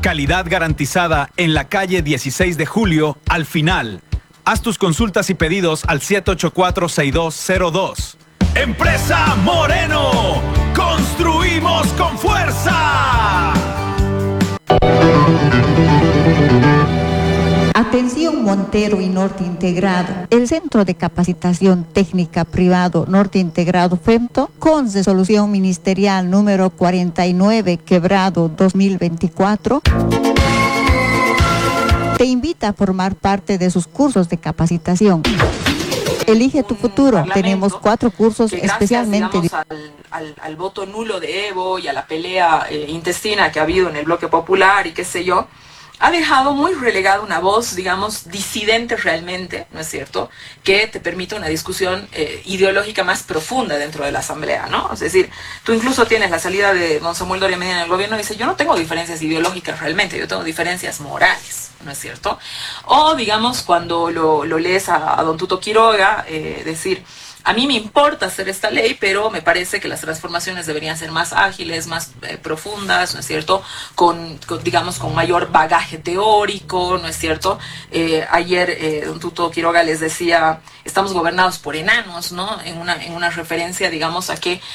Calidad garantizada en la calle 16 de Julio, al final. Haz tus consultas y pedidos al 784-6202. Empresa Moreno. Construimos con fuerza. Atención Montero y Norte Integrado. El Centro de Capacitación Técnica Privado Norte Integrado FEMTO, con resolución ministerial número 49 quebrado 2024, te invita a formar parte de sus cursos de capacitación. Elige tu futuro. Tenemos 4 cursos gracias, especialmente al voto nulo de Evo y a la pelea intestina que ha habido en el bloque popular y qué sé yo, ha dejado muy relegada una voz, digamos, disidente realmente, ¿no es cierto?, que te permite una discusión ideológica más profunda dentro de la Asamblea, ¿no? Es decir, tú incluso tienes la salida de don Samuel Doria Medina en el gobierno y dice, yo no tengo diferencias ideológicas realmente, yo tengo diferencias morales, ¿no es cierto? O, digamos, cuando lo lees a don Tuto Quiroga, decir, a mí me importa hacer esta ley, pero me parece que las transformaciones deberían ser más ágiles, más profundas, ¿no es cierto? Digamos, con mayor bagaje teórico, ¿no es cierto? Ayer don Tuto Quiroga les decía, estamos gobernados por enanos, ¿no? En una referencia, digamos, a que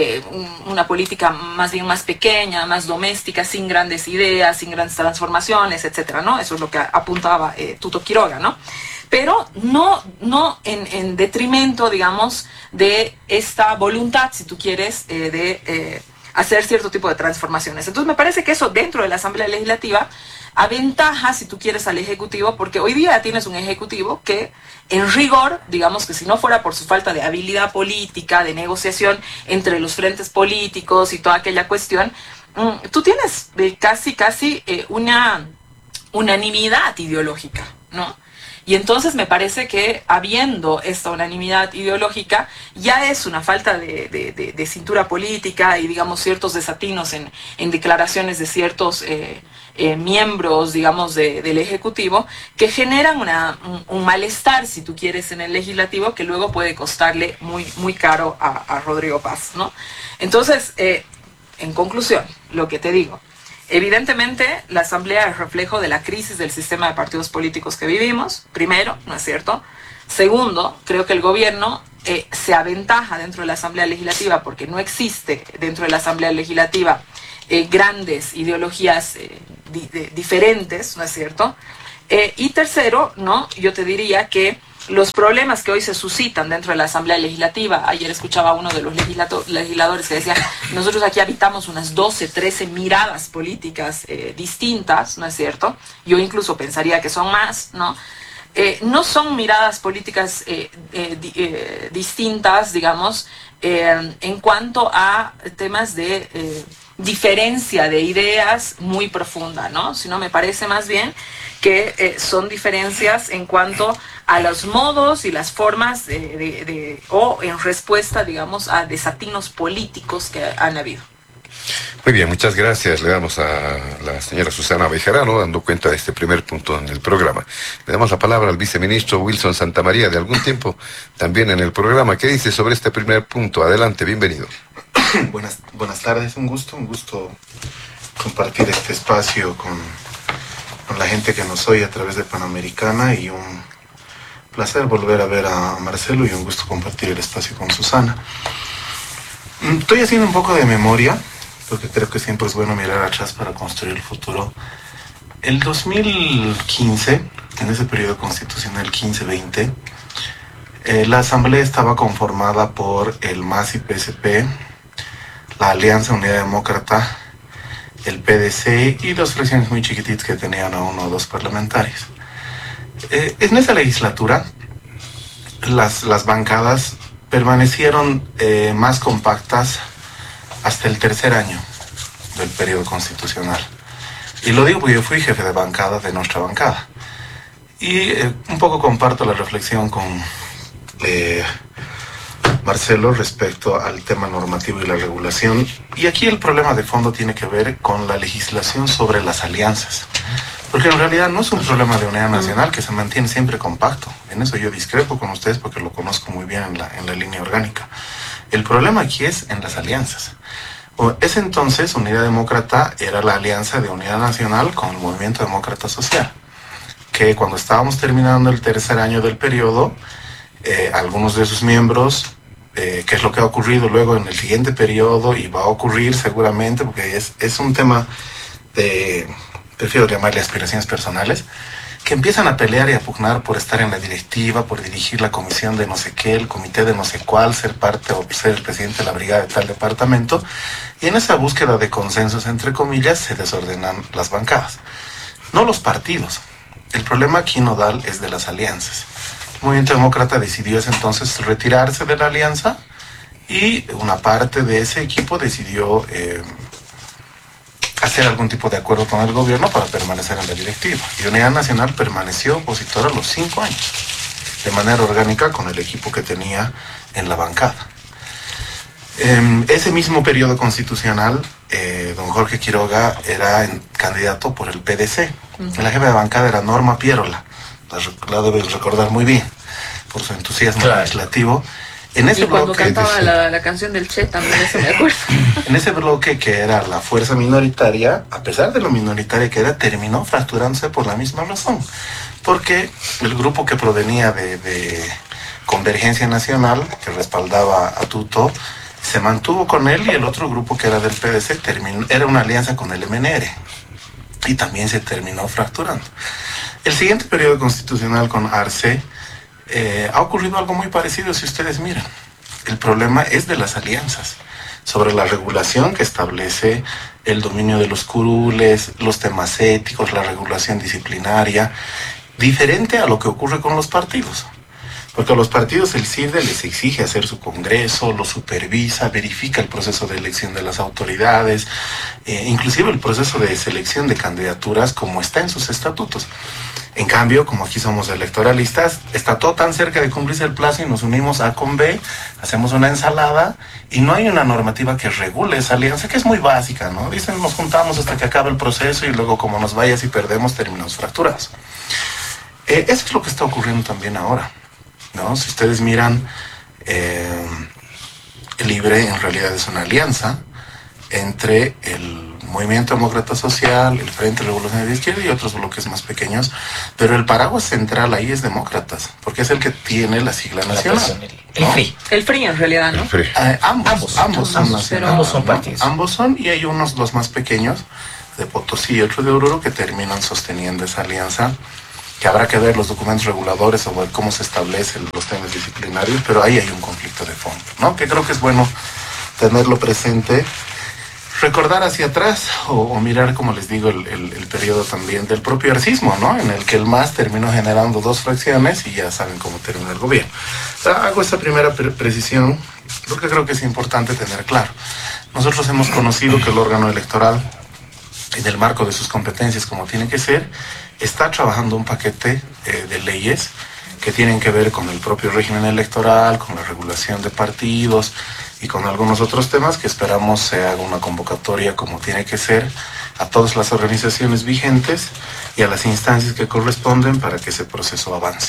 una política más bien más pequeña, más doméstica, sin grandes ideas, sin grandes transformaciones, etcétera, ¿no? Eso es lo que apuntaba Tuto Quiroga, ¿no? Pero no en detrimento, digamos, de esta voluntad, si tú quieres, de hacer cierto tipo de transformaciones. Entonces me parece que eso dentro de la Asamblea Legislativa aventaja, si tú quieres, al Ejecutivo, porque hoy día tienes un Ejecutivo que, en rigor, digamos que si no fuera por su falta de habilidad política, de negociación entre los frentes políticos y toda aquella cuestión, tú tienes casi una unanimidad ideológica, ¿no? Y entonces me parece que habiendo esta unanimidad ideológica ya es una falta de cintura política y, digamos, ciertos desatinos en declaraciones de ciertos miembros, digamos, del Ejecutivo, que generan un malestar, si tú quieres, en el Legislativo, que luego puede costarle muy caro a Rodrigo Paz, ¿no? Entonces, en conclusión, lo que te digo, evidentemente, la Asamblea es reflejo de la crisis del sistema de partidos políticos que vivimos, primero, ¿no es cierto? Segundo, creo que el gobierno se aventaja dentro de la Asamblea Legislativa porque no existe dentro de la Asamblea Legislativa grandes ideologías diferentes, ¿no es cierto? Y tercero, ¿no? Yo te diría que los problemas que hoy se suscitan dentro de la Asamblea Legislativa, ayer escuchaba a uno de los legisladores que decía, nosotros aquí habitamos unas 12, 13 miradas políticas distintas, ¿no es cierto? Yo incluso pensaría que son más, ¿no? No son miradas políticas distintas, digamos, en cuanto a temas de diferencia de ideas muy profunda, ¿no? Sino me parece más bien que son diferencias en cuanto a los modos y las formas o en respuesta, digamos, a desatinos políticos que han habido. Muy bien, muchas gracias. Le damos a la señora Susana Bejarano dando cuenta de este primer punto en el programa. Le damos la palabra al viceministro Wilson Santamaría, de algún tiempo también en el programa. ¿Qué dice sobre este primer punto? Adelante, bienvenido. Buenas tardes, un gusto compartir este espacio con la gente que nos oye a través de Panamericana, y un placer volver a ver a Marcelo y un gusto compartir el espacio con Susana. Estoy haciendo un poco de memoria, porque creo que siempre es bueno mirar atrás para construir el futuro. El 2015, en ese periodo constitucional 15-20, la Asamblea estaba conformada por el MAS y PSP, la Alianza Unidad Demócrata, el PDC y dos fracciones muy chiquititas que tenían a 1 o 2 parlamentarios. En esa legislatura, las bancadas permanecieron más compactas hasta el tercer año del periodo constitucional. Y lo digo porque yo fui jefe de bancada de nuestra bancada. Y un poco comparto la reflexión con Marcelo respecto al tema normativo y la regulación. Y aquí el problema de fondo tiene que ver con la legislación sobre las alianzas. Porque en realidad no es un problema de unidad nacional que se mantiene siempre compacto. En eso yo discrepo con ustedes porque lo conozco muy bien en la línea orgánica. El problema aquí es en las alianzas. Ese entonces, Unidad Demócrata era la alianza de Unidad Nacional con el Movimiento Demócrata Social, que cuando estábamos terminando el tercer año del periodo, algunos de sus miembros, que es lo que ha ocurrido luego en el siguiente periodo y va a ocurrir seguramente, porque es un tema de, prefiero llamarle aspiraciones personales, que empiezan a pelear y a pugnar por estar en la directiva, por dirigir la comisión de no sé qué, el comité de no sé cuál, ser parte o ser el presidente de la brigada de tal departamento, y en esa búsqueda de consensos, entre comillas, se desordenan las bancadas. No los partidos. El problema aquí nodal es de las alianzas. El Movimiento Demócrata decidió ese entonces retirarse de la alianza y una parte de ese equipo decidió hacer algún tipo de acuerdo con el gobierno para permanecer en la directiva. Y Unidad Nacional permaneció opositora los 5 años, de manera orgánica con el equipo que tenía en la bancada. Ese mismo periodo constitucional, don Jorge Quiroga era candidato por el PDC. La jefa de bancada era Norma Pierola, la debes recordar muy bien, por su entusiasmo legislativo. En ese y cuando bloque, cantaba la canción del Che también, eso me acuerdo. En ese bloque que era la fuerza minoritaria, a pesar de lo minoritaria que era, terminó fracturándose por la misma razón. Porque el grupo que provenía de Convergencia Nacional, que respaldaba a Tuto, se mantuvo con él, y el otro grupo que era del PDC era una alianza con el MNR. Y también se terminó fracturando. El siguiente periodo constitucional con Arce, ha ocurrido algo muy parecido si ustedes miran. El problema es de las alianzas, sobre la regulación que establece el dominio de los curules, los temas éticos, la regulación disciplinaria, diferente a lo que ocurre con los partidos. Porque a los partidos el CIRDE les exige hacer su congreso, lo supervisa, verifica el proceso de elección de las autoridades, inclusive el proceso de selección de candidaturas como está en sus estatutos. En cambio, como aquí somos electoralistas, está todo tan cerca de cumplirse el plazo y nos unimos A con B, hacemos una ensalada y no hay una normativa que regule esa alianza, que es muy básica, ¿no? Dicen, nos juntamos hasta que acabe el proceso y luego como nos vaya, si perdemos, terminamos fracturados. Eso es lo que está ocurriendo también ahora, ¿no? Si ustedes miran, el LIBRE en realidad es una alianza entre el Movimiento Demócrata Social, el Frente Revolucionario de Izquierda y otros bloques más pequeños, pero el paraguas central ahí es Demócratas, porque es el que tiene la sigla nacional. El FRI. El FRI en realidad, ¿no? Ambos son nacionales. Ambos son partidos. Ambos son, y hay unos, los más pequeños, de Potosí y otro de Oruro, que terminan sosteniendo esa alianza, que habrá que ver los documentos reguladores o ver cómo se establecen los temas disciplinarios, pero ahí hay un conflicto de fondo, ¿no? Que creo que es bueno tenerlo presente. Recordar hacia atrás o mirar, como les digo, el periodo también del propio arcismo, ¿no? En el que el MAS terminó generando 2 fracciones y ya saben cómo terminó el gobierno. Hago esta primera precisión porque creo que es importante tener claro. Nosotros hemos conocido que el órgano electoral, en el marco de sus competencias como tiene que ser, está trabajando un paquete de leyes que tienen que ver con el propio régimen electoral, con la regulación de partidos y con algunos otros temas que esperamos se haga una convocatoria como tiene que ser a todas las organizaciones vigentes y a las instancias que corresponden para que ese proceso avance.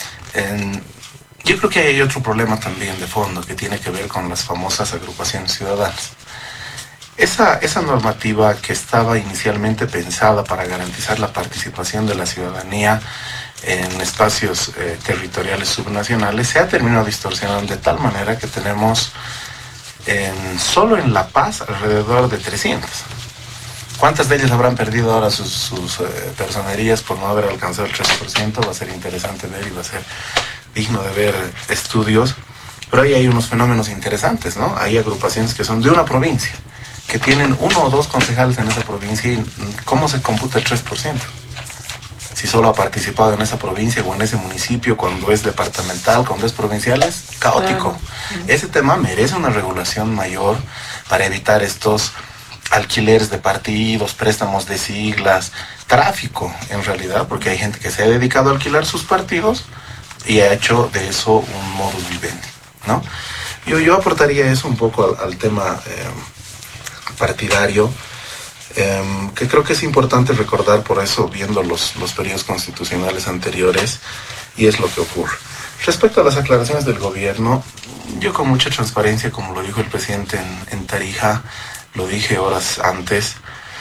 Yo creo que hay otro problema también de fondo que tiene que ver con las famosas agrupaciones ciudadanas. Esa normativa que estaba inicialmente pensada para garantizar la participación de la ciudadanía en espacios territoriales subnacionales se ha terminado distorsionando de tal manera que tenemos solo en La Paz alrededor de 300. ¿Cuántas de ellas habrán perdido ahora sus personerías por no haber alcanzado el 3%? Va a ser interesante ver y va a ser digno de ver estudios. Pero ahí hay unos fenómenos interesantes, ¿no? Hay agrupaciones que son de una provincia, que tienen 1 o 2 concejales en esa provincia y ¿cómo se computa el 3%? Si solo ha participado en esa provincia o en ese municipio, cuando es departamental, cuando es provincial, es caótico. Claro. Ese tema merece una regulación mayor para evitar estos alquileres de partidos, préstamos de siglas, tráfico en realidad, porque hay gente que se ha dedicado a alquilar sus partidos y ha hecho de eso un modus vivendi, ¿no? Yo aportaría eso un poco al tema partidario, que creo que es importante recordar, por eso viendo los periodos constitucionales anteriores, y es lo que ocurre. Respecto a las aclaraciones del gobierno, yo con mucha transparencia, como lo dijo el presidente en Tarija, lo dije horas antes,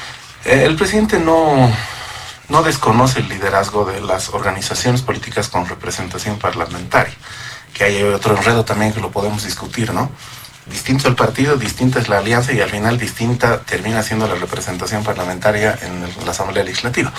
el presidente no desconoce el liderazgo de las organizaciones políticas con representación parlamentaria, que hay otro enredo también que lo podemos discutir, ¿no? Distinto el partido, distinta es la alianza y al final distinta termina siendo la representación parlamentaria en la Asamblea Legislativa.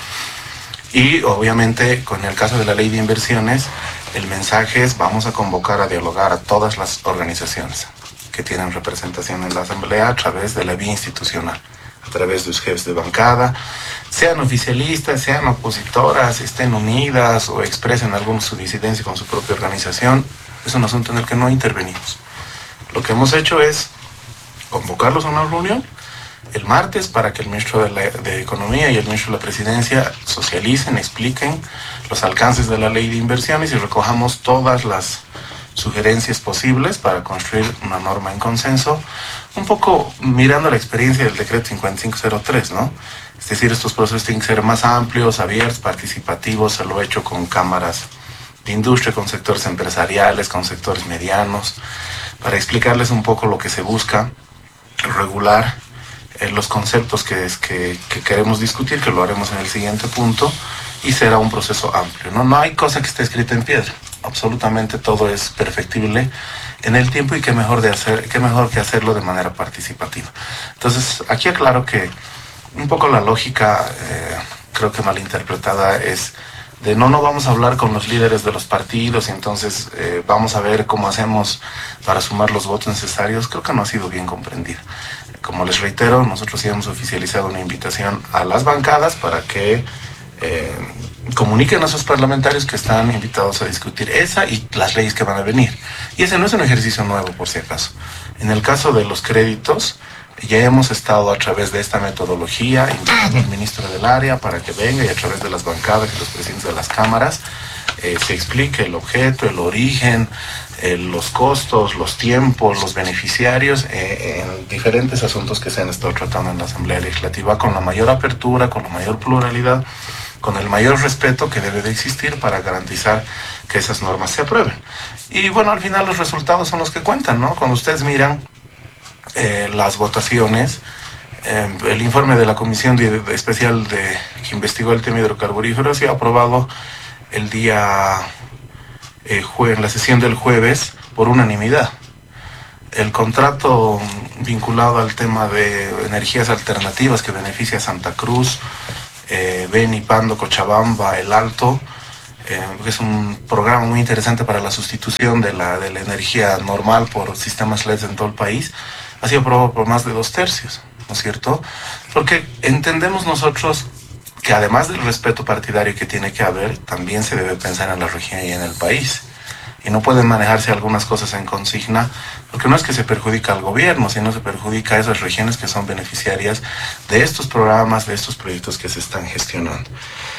Y obviamente con el caso de la ley de inversiones, el mensaje es vamos a convocar a dialogar a todas las organizaciones que tienen representación en la Asamblea a través de la vía institucional, a través de los jefes de bancada, sean oficialistas, sean opositoras, estén unidas o expresen alguna su disidencia con su propia organización. Es un asunto en el que no intervenimos. Lo que hemos hecho es convocarlos a una reunión el martes para que el ministro de Economía y el ministro de la Presidencia socialicen, expliquen los alcances de la ley de inversiones y recojamos todas las sugerencias posibles para construir una norma en consenso, un poco mirando la experiencia del decreto 5503, ¿no? Es decir, estos procesos tienen que ser más amplios, abiertos, participativos. Se lo he hecho con cámaras de industria, con sectores empresariales, con sectores medianos, para explicarles un poco lo que se busca, regular los conceptos que queremos discutir, que lo haremos en el siguiente punto, y será un proceso amplio, ¿no? No hay cosa que esté escrita en piedra, absolutamente todo es perfectible en el tiempo y qué mejor que hacerlo de manera participativa. Entonces, aquí aclaro que un poco la lógica, creo que malinterpretada, es de no vamos a hablar con los líderes de los partidos y entonces vamos a ver cómo hacemos para sumar los votos necesarios. Creo que no ha sido bien comprendida. Como les reitero, nosotros ya hemos oficializado una invitación a las bancadas para que comuniquen a sus parlamentarios que están invitados a discutir esa y las leyes que van a venir. Y ese no es un ejercicio nuevo, por si acaso. En el caso de los créditos, ya hemos estado a través de esta metodología invitando al ministro del área para que venga y a través de las bancadas y los presidentes de las cámaras se explique el objeto, el origen, los costos, los tiempos, los beneficiarios en diferentes asuntos que se han estado tratando en la Asamblea Legislativa con la mayor apertura, con la mayor pluralidad, con el mayor respeto que debe de existir para garantizar que esas normas se aprueben. Y bueno, al final los resultados son los que cuentan, ¿no? Cuando ustedes miran las votaciones, el informe de la Comisión Especial que investigó el tema hidrocarburífero se ha aprobado el día en la sesión del jueves por unanimidad. El contrato vinculado al tema de energías alternativas que beneficia a Santa Cruz, Beni, Pando, Cochabamba, El Alto, es un programa muy interesante para la sustitución de la energía normal por sistemas LED en todo el país. Ha sido aprobado por más de 2/3, ¿no es cierto? Porque entendemos nosotros que además del respeto partidario que tiene que haber, también se debe pensar en la región y en el país. Y no pueden manejarse algunas cosas en consigna, porque no es que se perjudica al gobierno, sino se perjudica a esas regiones que son beneficiarias de estos programas, de estos proyectos que se están gestionando.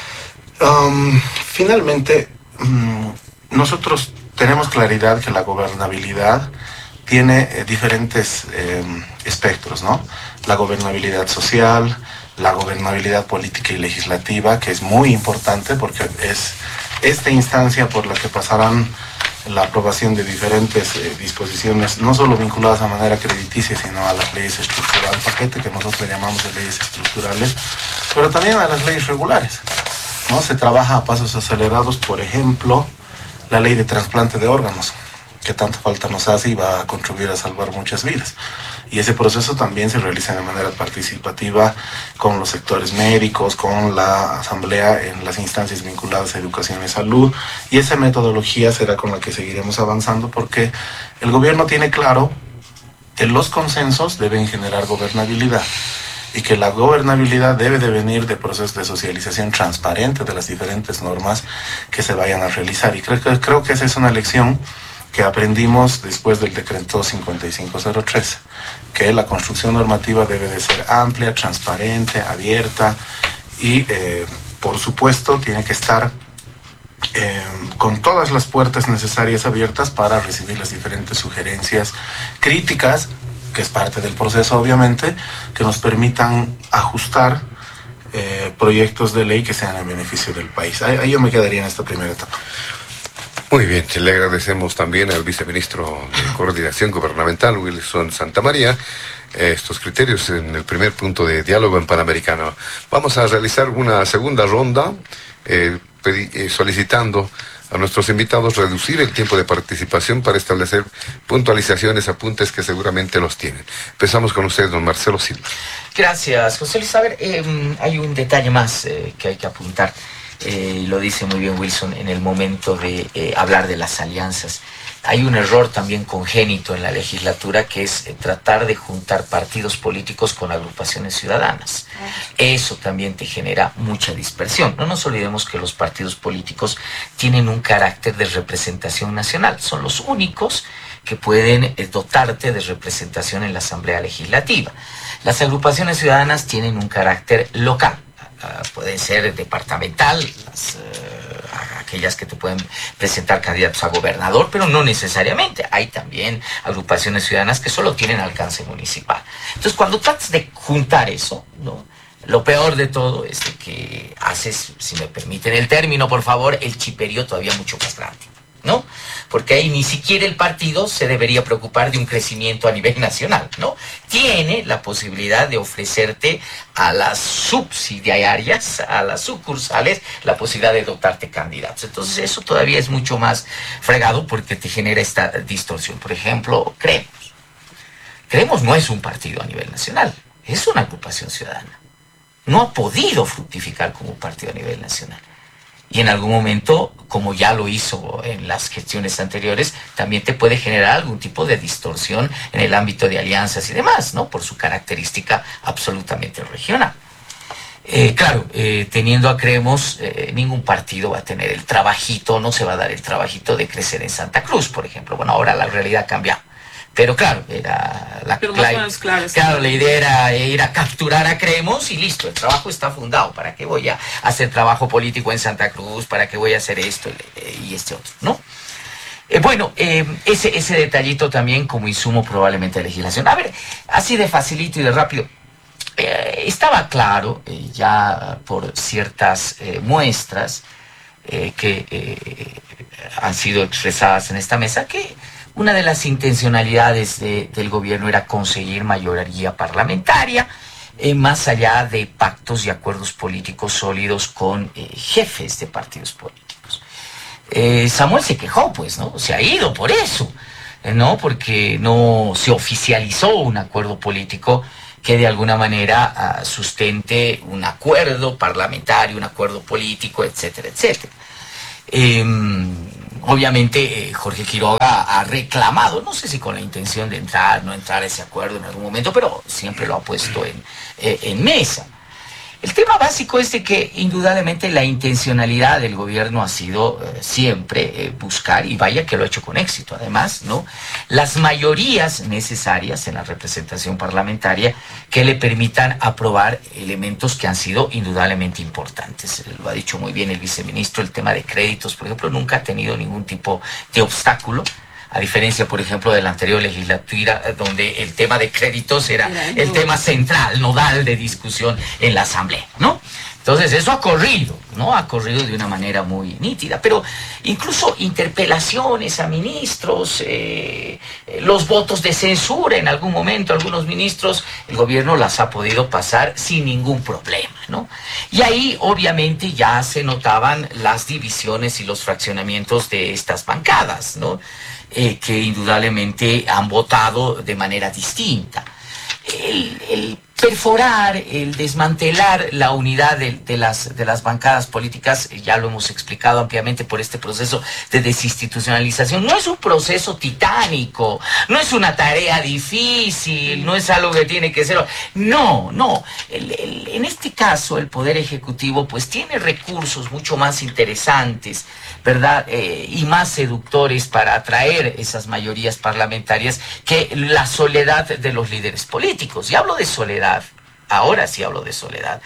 Finalmente, nosotros tenemos claridad que la gobernabilidad tiene diferentes espectros, ¿no? La gobernabilidad social, la gobernabilidad política y legislativa, que es muy importante porque es esta instancia por la que pasarán la aprobación de diferentes disposiciones, no solo vinculadas a manera crediticia, sino a las leyes estructurales, paquete que nosotros llamamos de leyes estructurales, pero también a las leyes regulares, ¿no? Se trabaja a pasos acelerados, por ejemplo, la ley de trasplante de órganos, que tanta falta nos hace y va a contribuir a salvar muchas vidas. Y ese proceso también se realiza de manera participativa con los sectores médicos, con la asamblea en las instancias vinculadas a educación y salud. Y esa metodología será con la que seguiremos avanzando porque el gobierno tiene claro que los consensos deben generar gobernabilidad y que la gobernabilidad debe de venir de procesos de socialización transparente de las diferentes normas que se vayan a realizar. Y creo que esa es una lección que aprendimos después del decreto 5503, que la construcción normativa debe de ser amplia, transparente, abierta y, por supuesto, tiene que estar con todas las puertas necesarias abiertas para recibir las diferentes sugerencias críticas, que es parte del proceso, obviamente, que nos permitan ajustar proyectos de ley que sean en beneficio del país. Ahí yo me quedaría en esta primera etapa. Muy bien, le agradecemos también al viceministro de Coordinación Gubernamental, Wilson Santamaría, estos criterios en el primer punto de diálogo en Panamericano. Vamos a realizar una segunda ronda, solicitando a nuestros invitados reducir el tiempo de participación para establecer puntualizaciones, apuntes que seguramente los tienen. Empezamos con usted, don Marcelo Silva. Gracias, José Luis. A ver, hay un detalle más que hay que apuntar. Lo dice muy bien Wilson en el momento de hablar de las alianzas. Hay un error también congénito en la legislatura, que es tratar de juntar partidos políticos con agrupaciones ciudadanas. Eso también te genera mucha dispersión. No nos olvidemos que los partidos políticos tienen un carácter de representación nacional. Son los únicos que pueden dotarte de representación en la Asamblea Legislativa. Las agrupaciones ciudadanas tienen un carácter local. Pueden ser departamental, aquellas que te pueden presentar candidatos a gobernador, pero no necesariamente. Hay también agrupaciones ciudadanas que solo tienen alcance municipal. Entonces, cuando tratas de juntar eso, ¿no?, lo peor de todo es que haces, si me permiten el término, por favor, el chiperío todavía mucho más grande, ¿no? Porque ahí ni siquiera el partido se debería preocupar de un crecimiento a nivel nacional, ¿no? Tiene la posibilidad de ofrecerte a las subsidiarias, a las sucursales, la posibilidad de dotarte candidatos. Entonces eso todavía es mucho más fregado porque te genera esta distorsión. Por ejemplo, Creemos no es un partido a nivel nacional, es una agrupación ciudadana. No ha podido fructificar como un partido a nivel nacional. Y en algún momento, como ya lo hizo en las gestiones anteriores, también te puede generar algún tipo de distorsión en el ámbito de alianzas y demás, ¿no?, por su característica absolutamente regional. Teniendo a Creemos, ningún partido va a tener el trabajito, no se va a dar el trabajito de crecer en Santa Cruz, por ejemplo. Bueno, ahora la realidad cambia. Pero claro, la idea era ir a capturar a Creemos y listo, el trabajo está fundado. ¿Para qué voy a hacer trabajo político en Santa Cruz? ¿Para qué voy a hacer esto y este otro? ¿No? Ese detallito también como insumo probablemente de legislación. A ver, así de facilito y de rápido. Estaba claro ya por ciertas muestras que han sido expresadas en esta mesa que una de las intencionalidades del gobierno era conseguir mayoría parlamentaria, más allá de pactos y acuerdos políticos sólidos con jefes de partidos políticos. Samuel se quejó, pues, ¿no? Se ha ido por eso, ¿no? Porque no se oficializó un acuerdo político que de alguna manera sustente un acuerdo parlamentario, un acuerdo político, etcétera, etcétera. Obviamente Jorge Quiroga ha reclamado, no sé si con la intención de no entrar a ese acuerdo en algún momento, pero siempre lo ha puesto en mesa. El tema básico es de que indudablemente la intencionalidad del gobierno ha sido siempre buscar, y vaya que lo ha hecho con éxito además, ¿no?, las mayorías necesarias en la representación parlamentaria que le permitan aprobar elementos que han sido indudablemente importantes. Lo ha dicho muy bien el viceministro, el tema de créditos, por ejemplo, nunca ha tenido ningún tipo de obstáculo. A diferencia, por ejemplo, de la anterior legislatura, donde el tema de créditos era el tema central, nodal de discusión en la Asamblea, ¿no? Entonces, eso ha corrido, ¿no? Ha corrido de una manera muy nítida. Pero incluso interpelaciones a ministros, los votos de censura en algún momento, algunos ministros, el gobierno las ha podido pasar sin ningún problema, ¿no? Y ahí, obviamente, ya se notaban las divisiones y los fraccionamientos de estas bancadas, ¿no?, que indudablemente han votado de manera distinta. El perforar, el desmantelar la unidad de las bancadas políticas, ya lo hemos explicado ampliamente por este proceso de desinstitucionalización, no es un proceso titánico, no es una tarea difícil, no es algo que tiene que ser... No. En este caso, el Poder Ejecutivo pues tiene recursos mucho más interesantes, ¿verdad?, y más seductores para atraer esas mayorías parlamentarias que la soledad de los líderes políticos. Y hablo de soledad, ahora sí hablo de soledad,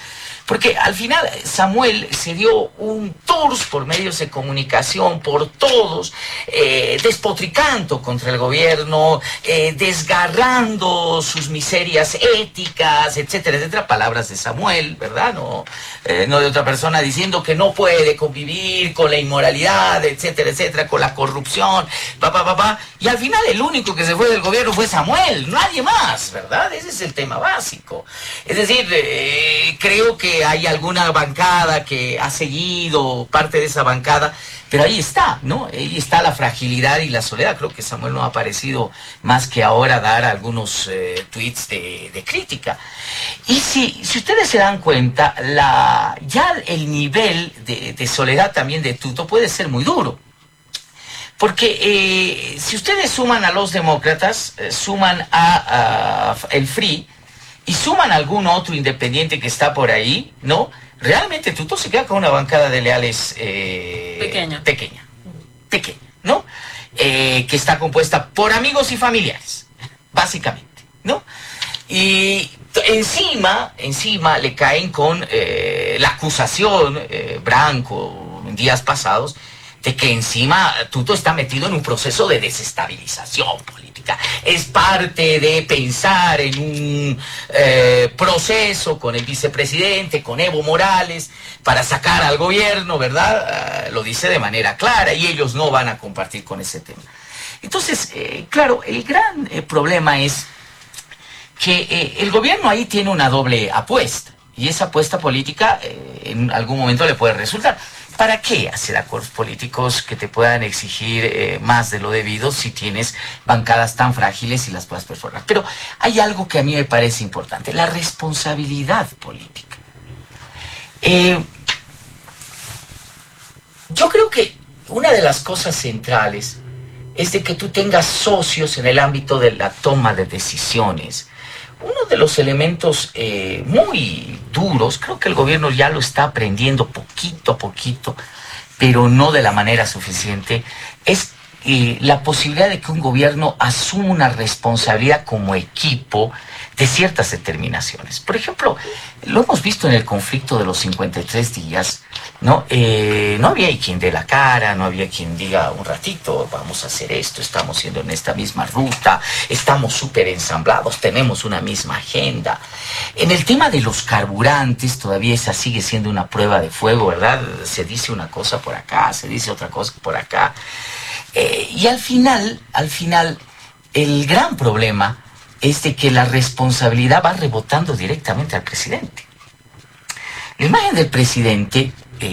Porque al final Samuel se dio un tour por medios de comunicación, por todos, despotricando contra el gobierno, desgarrando sus miserias éticas, etcétera, etcétera. Palabras de Samuel, ¿verdad? No de otra persona, diciendo que no puede convivir con la inmoralidad, etcétera, etcétera, con la corrupción, y al final el único que se fue del gobierno fue Samuel, nadie más, ¿verdad? Ese es el tema básico. Es decir, creo que hay alguna bancada que ha seguido parte de esa bancada, pero ahí está, ¿no? Ahí está la fragilidad y la soledad. Creo que Samuel no ha aparecido más que ahora dar algunos tweets de crítica. Y si ustedes se dan cuenta, ya el nivel de soledad también de Tuto puede ser muy duro. Porque si ustedes suman a los demócratas, suman a el FRI, y suman a algún otro independiente que está por ahí, ¿no? Realmente Tuto se queda con una bancada de leales pequeña, ¿no? Que está compuesta por amigos y familiares, básicamente, ¿no? Y encima le caen con la acusación, Branco, en días pasados, de que encima Tuto está metido en un proceso de desestabilización política. Es parte de pensar en un proceso con el vicepresidente, con Evo Morales, para sacar al gobierno, ¿verdad? Lo dice de manera clara y ellos no van a compartir con ese tema. Entonces, claro, el gran problema es que el gobierno ahí tiene una doble apuesta, y esa apuesta política en algún momento le puede resultar. ¿Para qué hacer acuerdos políticos que te puedan exigir más de lo debido si tienes bancadas tan frágiles y las puedas perforar? Pero hay algo que a mí me parece importante, la responsabilidad política. Yo creo que una de las cosas centrales es de que tú tengas socios en el ámbito de la toma de decisiones. Uno de los elementos muy duros, creo que el gobierno ya lo está aprendiendo poquito a poquito, pero no de la manera suficiente, es la posibilidad de que un gobierno asuma una responsabilidad como equipo de ciertas determinaciones. Por ejemplo, lo hemos visto en el conflicto de los 53 días, ¿no? No había quien dé la cara, no había quien diga un ratito, vamos a hacer esto, estamos yendo en esta misma ruta, estamos súper ensamblados, tenemos una misma agenda. En el tema de los carburantes, todavía esa sigue siendo una prueba de fuego, ¿verdad? Se dice una cosa por acá, se dice otra cosa por acá. Y al final, el gran problema es de que la responsabilidad va rebotando directamente al presidente. La imagen del presidente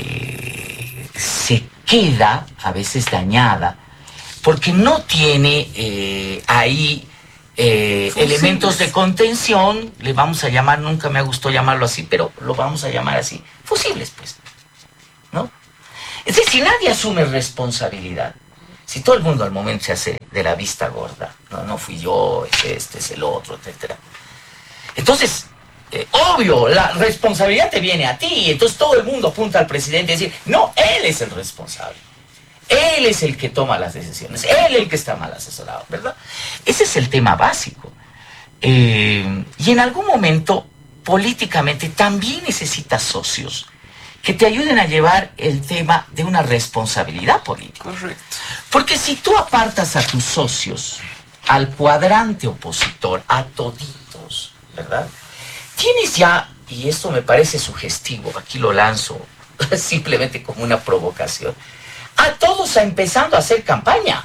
se queda a veces dañada porque no tiene ahí elementos de contención, le vamos a llamar, nunca me gustó llamarlo así, pero lo vamos a llamar así, fusibles, pues, ¿no? Es decir, si nadie asume responsabilidad, si todo el mundo al momento se hace de la vista gorda, no fui yo, es el otro, etcétera. Entonces, obvio, la responsabilidad te viene a ti, entonces todo el mundo apunta al presidente y dice, no, él es el responsable. Él es el que toma las decisiones, él es el que está mal asesorado, ¿verdad? Ese es el tema básico. Y en algún momento, políticamente, también necesitas socios que te ayuden a llevar el tema de una responsabilidad política. Correcto. Porque si tú apartas a tus socios, al cuadrante opositor, a toditos, ¿verdad? Tienes ya, y esto me parece sugestivo, aquí lo lanzo simplemente como una provocación, a todos empezando a hacer campaña.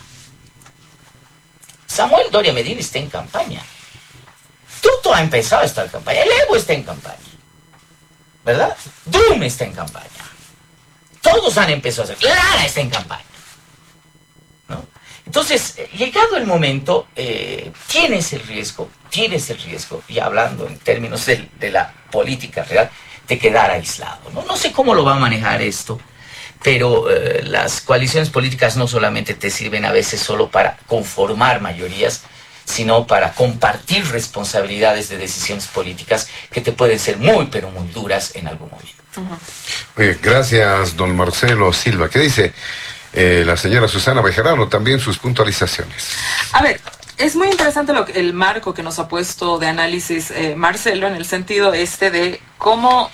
Samuel Doria Medina está en campaña. Tuto ha empezado a estar en campaña. El Evo está en campaña, ¿verdad? Drum está en campaña. Todos han empezado a hacer. Lara está en campaña, ¿no? Entonces, llegado el momento, tienes el riesgo, y hablando en términos de la política real, de quedar aislado, ¿no? No sé cómo lo va a manejar esto, pero las coaliciones políticas no solamente te sirven a veces solo para conformar mayorías, sino para compartir responsabilidades de decisiones políticas que te pueden ser muy, pero muy duras en algún momento. Oye, gracias, don Marcelo Silva. ¿Qué dice la señora Susana Bejarano? También sus puntualizaciones. A ver, Es muy interesante el marco que nos ha puesto de análisis Marcelo, en el sentido de cómo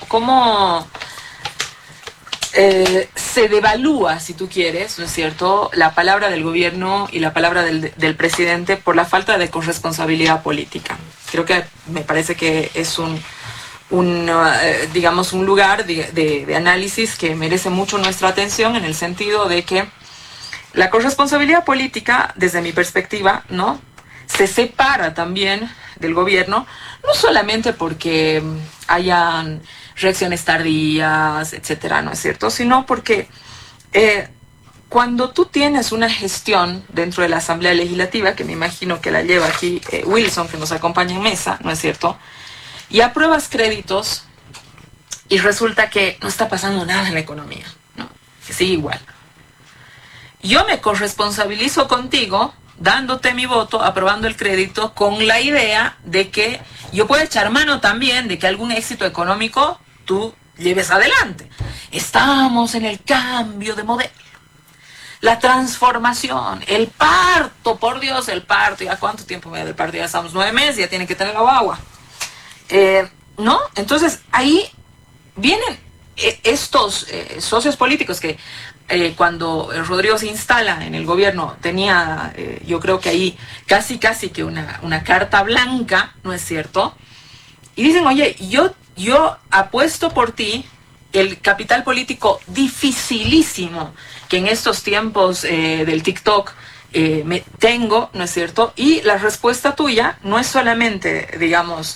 se devalúa, si tú quieres, ¿no es cierto?, la palabra del gobierno y la palabra del presidente por la falta de corresponsabilidad política. Creo que me parece que es digamos, un lugar de análisis que merece mucho nuestra atención, en el sentido de que la corresponsabilidad política, desde mi perspectiva, ¿no?, se separa también del gobierno, no solamente porque hayan reacciones tardías, etcétera, ¿no es cierto?, sino porque cuando tú tienes una gestión dentro de la Asamblea Legislativa, que me imagino que la lleva aquí Wilson, que nos acompaña en mesa, ¿no es cierto?, y apruebas créditos y resulta que no está pasando nada en la economía, ¿no?, que sigue igual. Yo me corresponsabilizo contigo, dándote mi voto, aprobando el crédito, con la idea de que yo puedo echar mano también de que algún éxito económico tú lleves adelante. Estamos en el cambio de modelo, la transformación, el parto, por Dios, el parto. ¿Ya cuánto tiempo me da el parto? Ya estamos 9 meses, ya tiene que tener la guagua. ¿No? Entonces, ahí vienen estos socios políticos que cuando Rodrigo se instala en el gobierno tenía, yo creo que ahí casi que una carta blanca, ¿no es cierto? Y dicen, oye, yo apuesto por ti, el capital político dificilísimo que en estos tiempos del TikTok tengo, ¿no es cierto? Y la respuesta tuya no es solamente, digamos,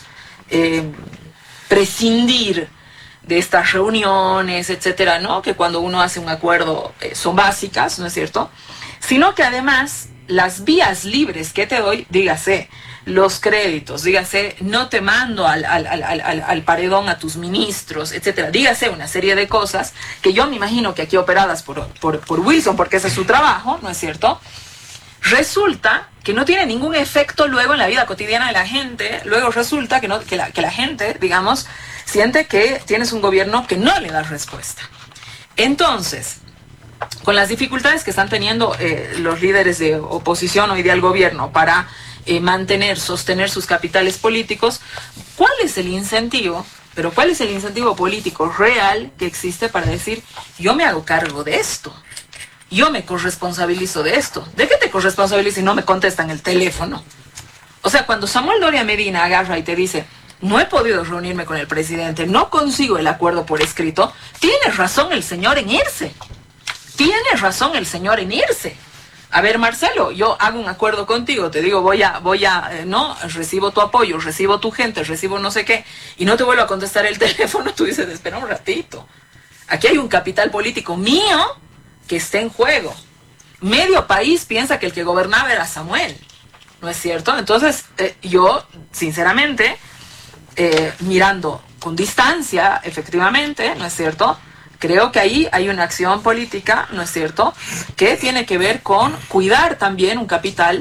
prescindir de estas reuniones, etcétera, ¿no?, que cuando uno hace un acuerdo son básicas, ¿no es cierto?, sino que además las vías libres que te doy, dígase los créditos, dígase no te mando al paredón a tus ministros, etcétera, dígase una serie de cosas que yo me imagino que aquí operadas por Wilson, porque ese es su trabajo, ¿no es cierto?, resulta que no tiene ningún efecto luego en la vida cotidiana de la gente. Luego resulta que la gente, digamos, siente que tienes un gobierno que no le da respuesta. Entonces, con las dificultades que están teniendo los líderes de oposición hoy día al gobierno para sostener sus capitales políticos, ¿cuál es el incentivo? Pero ¿cuál es el incentivo político real que existe para decir, yo me hago cargo de esto? Yo me corresponsabilizo de esto. ¿De qué te corresponsabilizas si no me contestan el teléfono? O sea, cuando Samuel Doria Medina agarra y te dice, no he podido reunirme con el presidente, no consigo el acuerdo por escrito, tiene razón el señor en irse. Tiene razón el señor en irse. A ver, Marcelo, yo hago un acuerdo contigo, te digo, no, recibo tu apoyo, recibo tu gente, recibo no sé qué, y no te vuelvo a contestar el teléfono, tú dices, espera un ratito. Aquí hay un capital político mío que está en juego. Medio país piensa que el que gobernaba era Samuel, ¿no es cierto? Entonces, yo, sinceramente, mirando con distancia, efectivamente, ¿no es cierto?, creo que ahí hay una acción política, ¿no es cierto?, que tiene que ver con cuidar también un capital